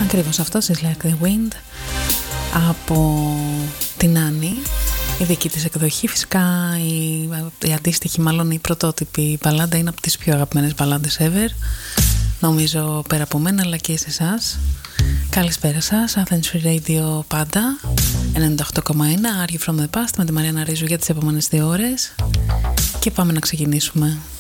Ακριβώς αυτό, is Like the Wind από την Άννη, η δική της εκδοχή. Φυσικά η αντίστοιχη, μάλλον η πρωτότυπη μπαλάντα είναι από τις πιο αγαπημένες μπαλάντες ever, νομίζω, πέρα από μένα αλλά και σε εσάς. Καλησπέρα σας, Athens Free Radio πάντα 98,1, Are You From The Past με τη Μαριάννα Ρίζου για τις επόμενες 2 ώρες και πάμε να ξεκινήσουμε.